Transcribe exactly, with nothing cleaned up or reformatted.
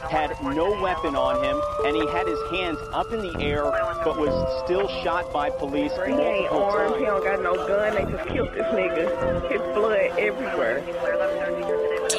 had no weapon on him, and he had his hands up in the air, but was still shot by police He ain't multiple armed, times. he don't got no gun, they just killed this nigga. His blood everywhere.